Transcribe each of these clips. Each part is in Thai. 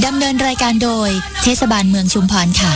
ดำเนินรายการโดยเทศบาลเมืองชุมพรค่ะ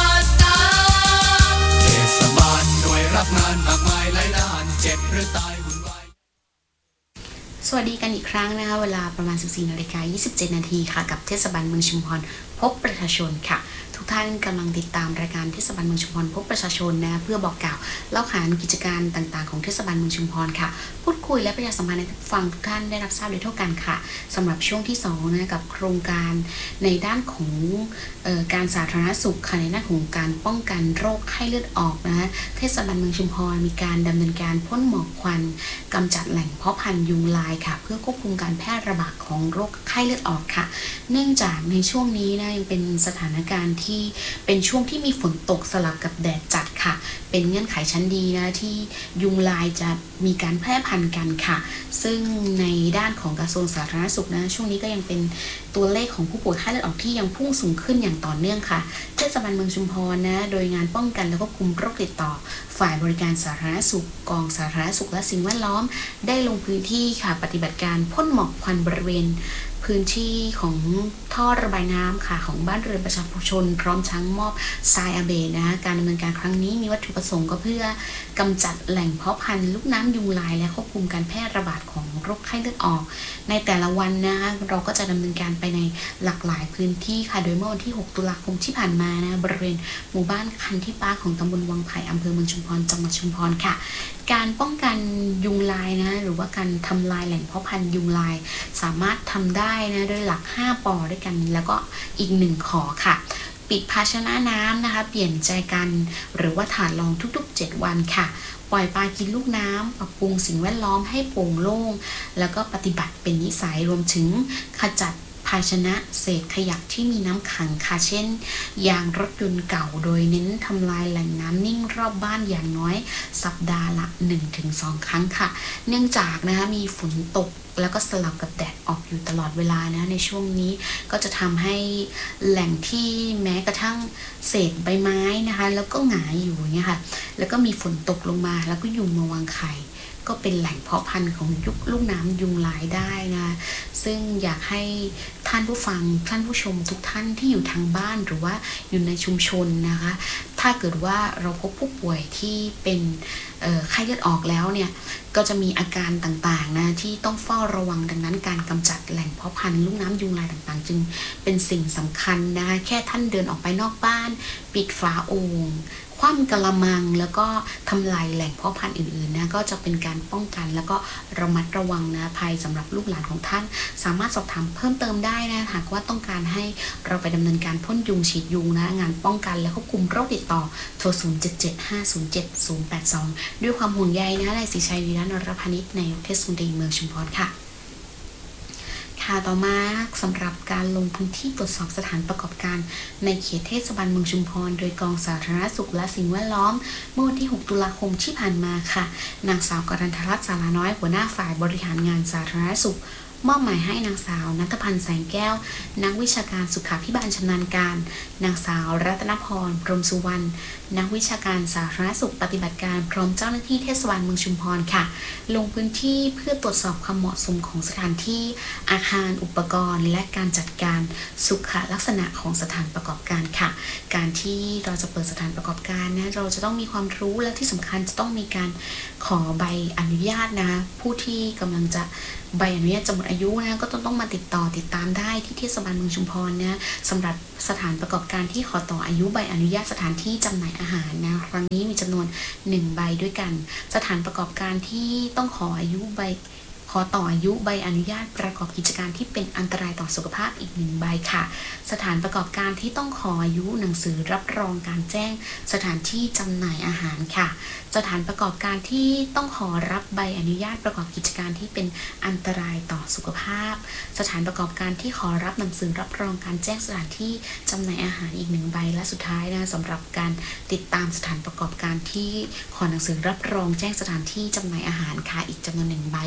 เทศบาลหน่วยรับงานมากมายหลายด้านเจ็บหรือตายวุ่นวายสวัสดีกันอีกครั้งนะคะเวลาประมาณ 14:27 นาทีค่ะกับเทศบาลเมืองชุมพรพบประชาชนค่ะทุกท่านกำลังติดตามรายการเทศบาลเมืองชุมพรพบประชาชนนะเพื่อบอกกล่าวเล่าขานกิจการต่างๆของเทศบาลเมืองชุมพรค่ะพูดคุยและประชาสัมพันธ์ให้ฟังทุกท่านได้รับทราบโดยทั่วกันค่ะสำหรับช่วงที่2นะกับโครงการในด้านของการสาธารณสุขค่ะในด้านของการป้องกันโรคไข้เลือดออกนะเทศบาลเมืองชุมพรมีการดำเนินการพ่นหมอกควันกำจัดแหล่งเพาะพันธุ์ยุงลายค่ะเพื่อควบคุมการแพร่ระบาดของโรคไข้เลือดออกค่ะเนื่องจากในช่วงนี้นะยังเป็นสถานการณ์ที่เป็นช่วงที่มีฝนตกสลับกับแดดจัดค่ะเป็นเงื่อนไขชั้นดีนะที่ยุงลายจะมีการแพร่พันธุ์กันค่ะซึ่งในด้านของกระทรวงสาธารณสุขนะช่วงนี้ก็ยังเป็นตัวเลขของผู้ป่วยไข้เลือดออกที่ยังพุ่งสูงขึ้นอย่างต่อเนื่องค่ะเทศบาลเมืองชุมพรนะโดยงานป้องกันและควบคุมโรคติดต่อฝ่ายบริการสาธารณสุขกองสาธารณสุขและสิ่งแวดล้อมได้ลงพื้นที่ค่ะปฏิบัติการพ่นหมอกควันบริเวณพื้นที่ของท่อระบายน้ำค่ะของบ้านเรือนประชาชนพร้อมทั้งมอบทรายอาเบะนะการดำเนินการครั้งนี้มีวัตถุประสงค์ก็เพื่อกำจัดแหล่งเพาะพันธุ์ลูกน้ำยุงลายและควบคุมการแพร่ระบาดของโรคไข้เลือดออกในแต่ละวันนะคะเราก็จะดำเนินการไปในหลากหลายพื้นที่ค่ะโดยเมื่อวันที่6ตุลาคมที่ผ่านมานะบริเวณหมู่บ้านคันที่ปาของตำบลวังไผ่อำเภอเมืองชุมพรจังหวัดชุมพรค่ะการป้องกันยุงลายนะหรือว่าการทำลายแหล่งเพาะพันธุ์ยุงลายสามารถทำได้นะโดยหลัก5 ปอด้วยกันแล้วก็อีก1 ขอค่ะปิดภาชนะน้ำนะคะเปลี่ยนใจกันหรือว่าถาดรองทุกๆ7 วันค่ะปล่อยปลากินลูกน้ำปรับปรุงสิ่งแวดล้อมให้โปร่งโล่งแล้วก็ปฏิบัติเป็นนิสัยรวมถึงขจัดภาชนะเศษขยะที่มีน้ำขังค่ะเช่นยางรถยนต์เก่าโดยเน้นทำลายแหล่งน้ำนิ่งรอบบ้านอย่างน้อยสัปดาห์ละ 1-2 ครั้งค่ะเนื่องจากนะคะมีฝนตกแล้วก็สลับกับแดดออกอยู่ตลอดเวลานะในช่วงนี้ก็จะทำให้แหล่งที่แม้กระทั่งเศษใบไม้นะคะแล้วก็หงายอยู่เนี่ยค่ะแล้วก็มีฝนตกลงมาแล้วก็ยุงมาวางไข่ก็เป็นแหล่งเพาะพันธุ์ของลูกน้ำยุงลายได้นะซึ่งอยากให้ท่านผู้ฟังท่านผู้ชมทุกท่านที่อยู่ทางบ้านหรือว่าอยู่ในชุมชนนะคะถ้าเกิดว่าเราพบผู้ป่วยที่เป็นไข้เลือดออกแล้วเนี่ยก็จะมีอาการต่างๆนะที่ต้องเฝ้าระวังดังนั้นการกำจัดแหล่งเพาะพันธุ์ลูกน้ำยุงลายต่างๆจึงเป็นสิ่งสำคัญนะแค่ท่านเดินออกไปนอกบ้านปิดฝาโอ่งคว่ำกะละมังแล้วก็ทำลายแหล่งเพาะพันธุ์อื่นๆนะก็จะเป็นการป้องกันแล้วก็ระมัดระวังนะภัยสำหรับลูกหลานของท่านสามารถสอบถามเพิ่มเติมได้นะหากว่าต้องการให้เราไปดำเนินการพ่นยุงฉีดยุงนะงานป้องกันและควบคุมโรคติดต่อโทร0775070082ด้วยความห่วงใยนะนายศรีชัยวีระนรพนิชในเทศมนตรีเมืองชุมพรค่ะต่อมาสำหรับการลงพื้นที่ตรวจสอบสถานประกอบการในเขตเทศบาลเมืองชุมพรโดยกองสาธารณสุขและสิ่งแวดล้อมเมื่อวันที่6ตุลาคมที่ผ่านมาค่ะนางสาวกรันทรัตน์สาราน้อยหัวหน้าฝ่ายบริหารงานสาธารณสุขมอบหมายให้นางสาวณัฐพันธ์แสงแก้วนักวิชาการสุขาภิบาลชำนาญการนางสาวรัตนพรพรหมสุวรรณนักวิชาการสาธารณสุขปฏิบัติการพร้อมเจ้าหน้าที่เทศบาลเมืองชุมพรค่ะลงพื้นที่เพื่อตรวจสอบความเหมาะสมของสถานที่อาคารอุปกรณ์และการจัดการสุขลักษณะของสถานประกอบการค่ะการที่เราจะเปิดสถานประกอบการนะเราจะต้องมีความรู้และที่สำคัญจะต้องมีการขอใบอนุญาตนะผู้ที่กำลังจะใบอนุญาตจะหมดอายุนะก็ต้องมาติดตามได้ที่เทศบาลเมืองชุมพรนะสำหรับสถานประกอบการที่ขอต่ออายุใบอนุญาตสถานที่จำหน่ายอาหารนะครั้งนี้มีจำนวน1 ใบด้วยกันสถานประกอบการที่ต้องขอต่ออายุใบอนุญาตประกอบกิจการที่เป็นอันตรายต่อสุขภาพอีก1 ใบค่ะสถานประกอบการที่ต้องขออายุหนังสือรับรองการแจ้งสถานที่จำหน่ายอาหารค่ะสถานประกอบการที่ต้องขอรับใบอนุญาตประกอบกิจการที่เป็นอันตรายต่อสุขภาพสถานประกอบการที่ขอรับหนังสือรับรองการแจ้งสถานที่จำหน่ายอาหารอีก1 ใบและสุดท้ายนะสำหรับการติดตามสถานประกอบการที่ขอหนังสือรับรองแจ้งสถานที่จำหน่ายอาหารค่ะอีกจำนวน1 ใบเทศ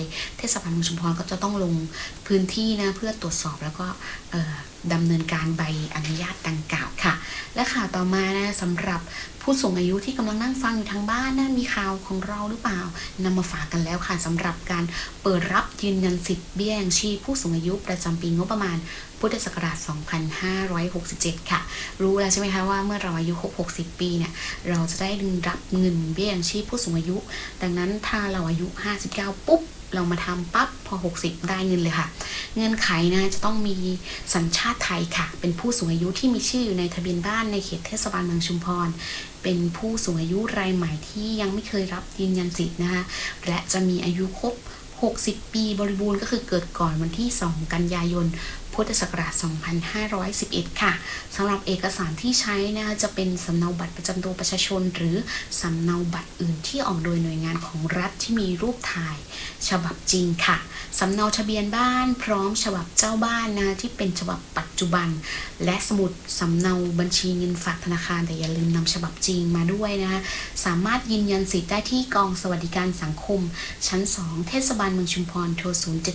ศบาลเมืองชุมพรก็จะต้องลงพื้นที่นะเพื่อตรวจสอบแล้วก็ดำเนินการใบอนุญาตดังกล่าวค่ะและข่าวต่อมานะสำหรับผู้สูงอายุที่กำลังนั่งฟังอยู่ทางบ้านนะมีข่าวของเราหรือเปล่านำมาฝากกันแล้วค่ะสำหรับการเปิดรับยืนยันสิทธิ์เบี้ยยังชีพผู้สูงอายุประจำปีงบประมาณพุทธศักราช 2567 ค่ะรู้แล้วใช่ไหมคะว่าเมื่อเราอายุครบ 60 ปีเนี่ยเราจะได้รับเงินเบี้ยยังชีพผู้สูงอายุดังนั้นถ้าเราอายุ 59 ปุ๊บเรามาทำปั๊บพอ 60 ได้เงินเลยค่ะเงื่อนไขนะจะต้องมีสัญชาติไทยค่ะเป็นผู้สูงอายุที่มีชื่ออยู่ในทะเบียนบ้านในเขตเทศบาลเมืองชุมพรเป็นผู้สูงอายุรายใหม่ที่ยังไม่เคยรับยืนยันสิทธิ์นะคะและจะมีอายุครบ 60 ปีบริบูรณ์ก็คือเกิดก่อนวันที่ 2 กันยายนพุทธศักราช 2511 ค่ะสำหรับเอกสารที่ใช้นะคะจะเป็นสำเนาบัตรประจำตัวประชาชนหรือสำเนาบัตรอื่นที่ออกโดยหน่วยงานของรัฐที่มีรูปถ่ายฉบับจริงค่ะสำเนาทะเบียนบ้านพร้อมฉบับเจ้าบ้านนะที่เป็นฉบับปัจจุบันและสมุดสำเนาบัญชีเงินฝากธนาคารแต่อย่าลืมนำฉบับจริงมาด้วยนะคะสามารถยืนยันสิทธิ์ได้ที่กองสวัสดิการสังคมชั้น 2 เทศบาลเมืองชุมพรโทร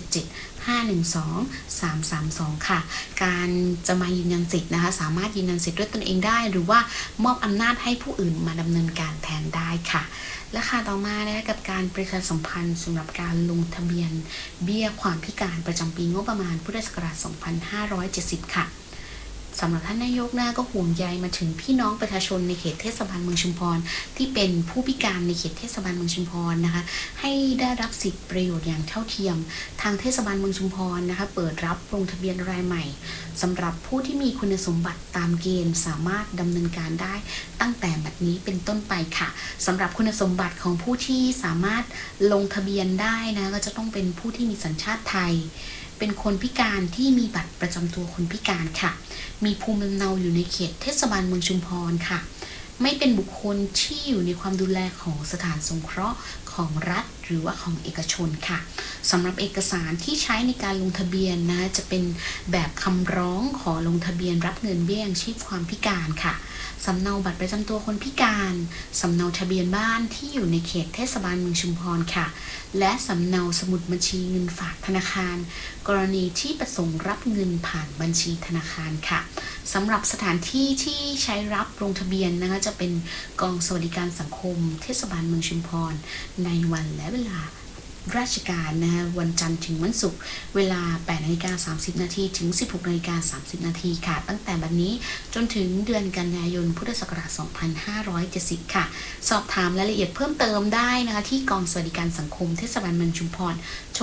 077-512-332 ค่ะการจะมายืนยันสิทธิ์นะคะสามารถยืนยันสิทธิ์ด้วยตนเองได้หรือว่ามอบอำนาจให้ผู้อื่นมาดำเนินการแทนได้ค่ะและค่ะต่อมานะคะกับการประชาสัมพันธ์สำหรับการลงทะเบียนเบี้ยความพิการประจำปีงบประมาณพุทธศักราช 2570 ค่ะสำหรับท่านนายกก็ห่วงใยมาถึงพี่น้องประชาชนในเขตเทศบาลเมืองชุมพรที่เป็นผู้พิการในเขตเทศบาลเมืองชุมพรนะคะให้ได้รับสิทธิประโยชน์อย่างเท่าเทียมทางเทศบาลเมืองชุมพรนะคะเปิดรับลงทะเบียนรายใหม่สำหรับผู้ที่มีคุณสมบัติตามเกณฑ์สามารถดำเนินการได้ตั้งแต่บัดนี้เป็นต้นไปค่ะสำหรับคุณสมบัติของผู้ที่สามารถลงทะเบียนได้นะก็จะต้องเป็นผู้ที่มีสัญชาติไทยเป็นคนพิการที่มีบัตรประจำตัวคนพิการค่ะมีภูมิลำเนาอยู่ในเขตเทศบาลเมืองชุมพรค่ะไม่เป็นบุคคลที่อยู่ในความดูแลของสถานสงเคราะห์ของรัฐหรือว่าของเอกชนค่ะสำหรับเอกสารที่ใช้ในการลงทะเบียนนะจะเป็นแบบคำร้องขอลงทะเบียนรับเงินเบี้ยยังชีพความพิการค่ะสำเนาบัตรประจำตัวคนพิการสำเนาทะเบียนบ้านที่อยู่ในเขตเทศบาลเมืองชุมพรค่ะและสำเนาสมุดบัญชีเงินฝากธนาคารกรณีที่ประสงค์รับเงินผ่านบัญชีธนาคารค่ะสำหรับสถานที่ที่ใช้รับลงทะเบียนนะคะจะเป็นกองสวัสดิการสังคมเทศบาลเมืองชุมพรในวันและเวลาราชการนะคะวันจันทร์ถึงวันศุกร์เวลา 8:30 น.ถึง 16:30 น.ค่ะตั้งแต่บัดนี้จนถึงเดือนกันยายนพุทธศักราช 2570 ค่ะสอบถามรายละเอียดเพิ่มเติมได้นะคะที่กองสวัสดิการสังคมเทศบาลเมืองชุมพรโทร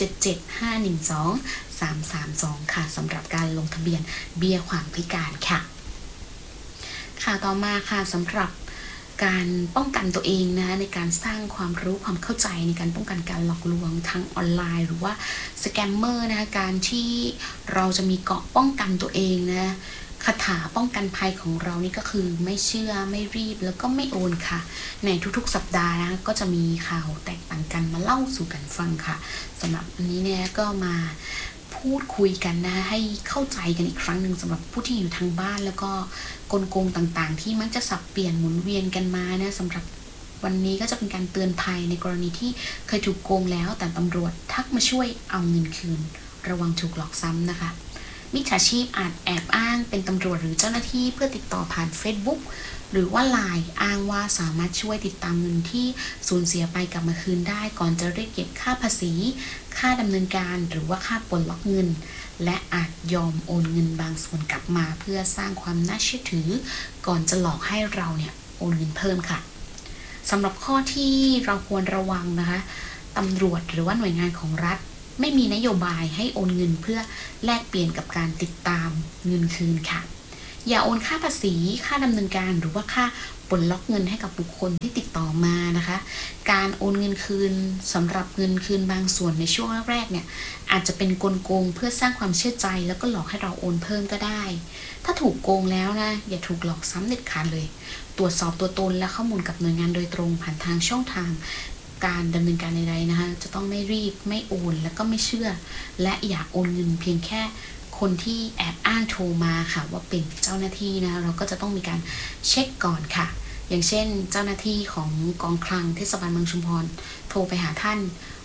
077-512-332 ค่ะสำหรับการลงทะเบียนเบี้ยความพิการค่ะค่ะต่อมาค่ะสำหรับการป้องกันตัวเองนะในการสร้างความรู้ความเข้าใจในการป้องกันการหลอกลวงทางออนไลน์หรือว่าสแกมเมอร์นะการที่เราจะมีเกราะป้องกันตัวเองนะคาถาป้องกันภัยของเรานี่ก็คือไม่เชื่อไม่รีบแล้วก็ไม่โอนค่ะในทุกๆสัปดาห์นะก็จะมีข่าวแตกต่างกันมาเล่าสู่กันฟังค่ะสำหรับอันนี้เนี่ยก็มาพูดคุยกันนะให้เข้าใจกันอีกครั้งหนึ่งสำหรับผู้ที่อยู่ทางบ้านแล้วก็กลโกงต่างๆที่มักจะสับเปลี่ยนหมุนเวียนกันมานะสำหรับวันนี้ก็จะเป็นการเตือนภัยในกรณีที่เคยถูกโกงแล้วแต่ตำรวจทักมาช่วยเอาเงินคืนระวังถูกหลอกซ้ำนะคะมิจฉาชีพอาจแอบอ้างเป็นตำรวจหรือเจ้าหน้าที่เพื่อติดต่อผ่าน Facebook หรือว่า LINE อ้างว่าสามารถช่วยติดตามเงินที่สูญเสียไปกลับมาคืนได้ก่อนจะเรียกเก็บค่าภาษีค่าดำเนินการหรือว่าค่าปลดล็อกเงินและอาจยอมโอนเงินบางส่วนกลับมาเพื่อสร้างความน่าเชื่อถือก่อนจะหลอกให้เราเนี่ยโอนเงินเพิ่มค่ะสำหรับข้อที่เราควรระวังนะคะตำรวจหรือว่าหน่วยงานของรัฐไม่มีนโยบายให้โอนเงินเพื่อแลกเปลี่ยนกับการติดตามเงินคืนค่ะอย่าโอนค่าภาษีค่าดำเนินการหรือว่าค่าปลดล็อกเงินให้กับบุคคลที่ติดต่อมานะคะการโอนเงินคืนสำหรับเงินคืนบางส่วนในช่วงแรกๆเนี่ยอาจจะเป็นกลโกงเพื่อสร้างความเชื่อใจแล้วก็หลอกให้เราโอนเพิ่มก็ได้ถ้าถูกโกงแล้วนะอย่าถูกหลอกซ้ำเด็ดขาดเลยตรวจสอบตัวตนและข้อมูลกับหน่วยงานโดยตรงผ่านทางช่องทางการดำเนินการใดๆนะคะจะต้องไม่รีบไม่โอนแล้วก็ไม่เชื่อและอย่าโอนเงินเพียงแค่คนที่แอบอ้างโทรมาค่ะว่าเป็นเจ้าหน้าที่นะเราก็จะต้องมีการเช็คก่อนค่ะอย่างเช่นเจ้าหน้าที่ของกองคลังเทศบาลเมืองชุมพรโทรไปหาท่าน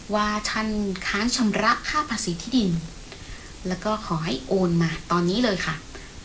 ว่าท่านค้างชำระค่าภาษีที่ดินแล้วก็ขอให้โอนมาตอนนี้เลยค่ะ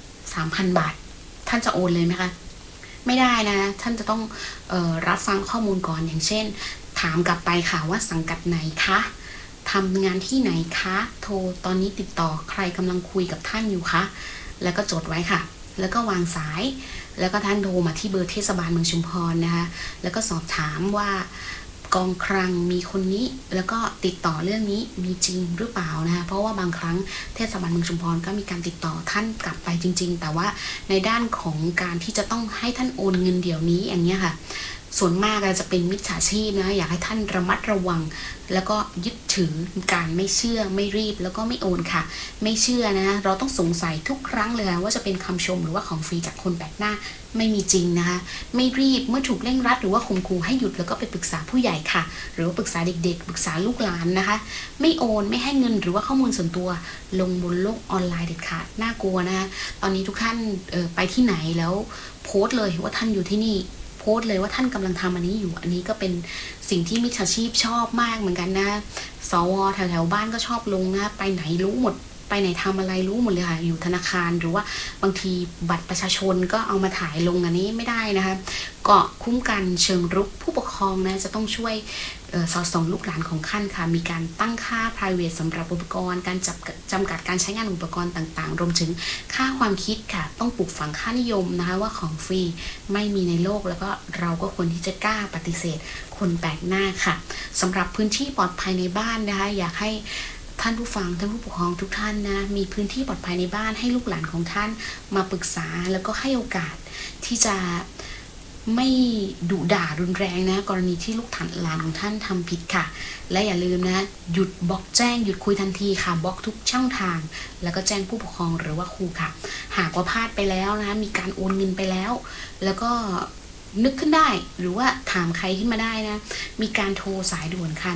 3,000 บาทท่านจะโอนเลยไหมคะไม่ได้นะท่านจะต้องรับฟังข้อมูลก่อนอย่างเช่นถามกลับไปค่ะว่าสังกัดไหนคะทำงานที่ไหนคะโทรตอนนี้ติดต่อใครกำลังคุยกับท่านอยู่คะแล้วก็จดไว้ค่ะแล้วก็วางสายแล้วก็ท่านโทรมาที่เบอร์เทศบาลเมืองชุมพรนะคะแล้วก็สอบถามว่ากองคลังมีคนนี้แล้วก็ติดต่อเรื่องนี้มีจริงหรือเปล่านะคะเพราะว่าบางครั้งเทศบาลเมืองชุมพรก็มีการติดต่อท่านกลับไปจริงๆแต่ว่าในด้านของการที่จะต้องให้ท่านโอนเงินเดี๋ยวนี้อย่างเงี้ยค่ะส่วนมากจะเป็นมิจฉาชีพนะอยากให้ท่านระมัดระวังแล้วก็ยึดถือการไม่เชื่อไม่รีบแล้วก็ไม่โอนค่ะไม่เชื่อนะเราต้องสงสัยทุกครั้งเลยว่าจะเป็นคำชมหรือว่าของฟรีจากคนแปลกหน้าไม่มีจริงนะคะไม่รีบเมื่อถูกเร่งรัดหรือว่าข่มขู่ให้หยุดแล้วก็ไปปรึกษาผู้ใหญ่ค่ะหรือว่าปรึกษาเด็กๆปรึกษาลูกหลานนะคะไม่โอนไม่ให้เงินหรือว่าข้อมูลส่วนตัวลงบนโลกออนไลน์เด็ดขาดน่ากลัวนะคะตอนนี้ทุกท่านไปที่ไหนแล้วโพสต์เลยว่าท่านอยู่ที่นี่โพสต์เลยว่าท่านกำลังทำอันนี้อยู่อันนี้ก็เป็นสิ่งที่มิจฉาชีพชอบมากเหมือนกันนะสวแถวๆบ้านก็ชอบลงนะไปไหนรู้หมดไปไหนทำอะไรรู้หมดเลยค่ะอยู่ธนาคารหรือว่าบางทีบัตรประชาชนก็เอามาถ่ายลงอันนี้ไม่ได้นะคะก็คุ้มกันเชิงรุกผู้ปกครองนะจะต้องช่วยสอดส่องลูกหลานของท่านค่ะมีการตั้งค่า private สำหรับอุปกรณ์การจำกัดการใช้งานอุปกรณ์ต่างๆรวมถึงค่าความคิดค่ะต้องปลูกฝังค่านิยมนะคะว่าของฟรีไม่มีในโลกแล้วก็เราก็ควรที่จะกล้าปฏิเสธคนแปลกหน้าค่ะสำหรับพื้นที่ปลอดภัยในบ้านนะคะอยากให้ท่านผู้ฟังท่านผู้ปกครองทุกท่านนะมีพื้นที่ปลอดภัยในบ้านให้ลูกหลานของท่านมาปรึกษาแล้วก็ให้โอกาสที่จะไม่ดุด่ารุนแรงนะกรณีที่ลูกหลานของท่านทำผิดค่ะและอย่าลืมนะหยุดบล็อกแจ้งหยุดคุยทันทีค่ะบล็อกทุกช่องทางแล้วก็แจ้งผู้ปกครองหรือว่าครูค่ะหากว่าพลาดไปแล้วนะมีการโอนเงินไปแล้วแล้วก็นึกขึ้นได้หรือว่าถามใครขึ้นมาได้นะมีการโทรสายด่วนค่ะ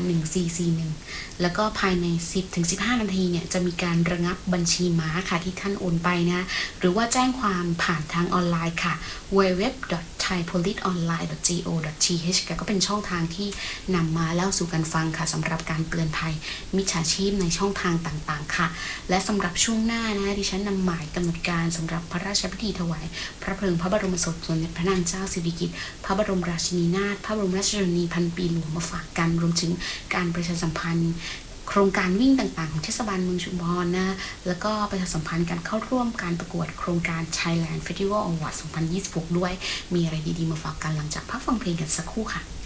1441แล้วก็ภายใน 10-15 นาทีเนี่ยจะมีการระงับบัญชีม้าค่ะที่ท่านโอนไปนะหรือว่าแจ้งความผ่านทางออนไลน์ค่ะ www.thaipoliceonline.go.th ก็เป็นช่องทางที่นำมาเล่าสู่กันฟังค่ะสำหรับการเตือนภัยมิจฉาชีพในช่องทางต่างๆค่ะและสำหรับช่วงหน้านะดิฉันนำหมายกำหนดการสำหรับพระราชพิธีถวายพระเพลิงพระบรมศพสมเด็จพระนางเจ้าสิริกิติ์พระบรมราชินีนาถพระบรมราชชนนีพันปีหลวงมาฝากกันรวมถึงการประชาสัมพันธ์โครงการวิ่งต่างๆของเทศบาลเมืองชุมพรนะแล้วก็ประชาสัมพันธ์การเข้าร่วมการประกวดโครงการ Thailand Festival Award 2026 ด้วยมีอะไรดีๆมาฝากกันหลังจากพักฟังเพลงกันสักครู่ค่ะ